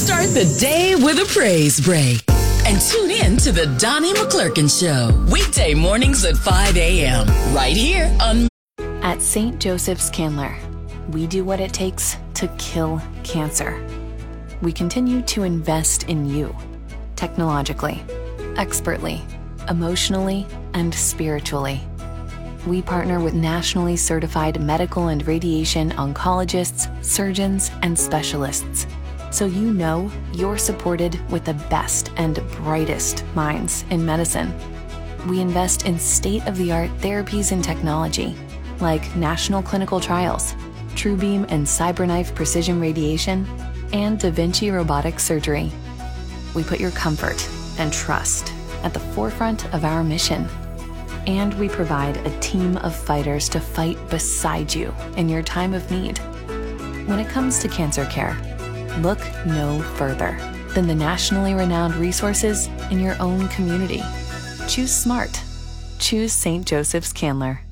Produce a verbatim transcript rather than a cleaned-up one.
Start the day with a praise break. And tune in to the Donnie McClurkin Show, weekday mornings at five a.m. right here on... At Saint Joseph's Candler, we do what it takes to kill cancer. We continue to invest in you, technologically, expertly, emotionally, and spiritually. We partner with nationally certified medical and radiation oncologists, surgeons, and specialists, so you know you're supported with the best and brightest minds in medicine. We invest in state-of-the-art therapies and technology, like national clinical trials, TrueBeam and CyberKnife precision radiation, and Da Vinci robotic surgery. We put your comfort and trust at the forefront of our mission. And we provide a team of fighters to fight beside you in your time of need. When it comes to cancer care, look no further than the nationally renowned resources in your own community. Choose smart. Choose Saint Joseph's Candler.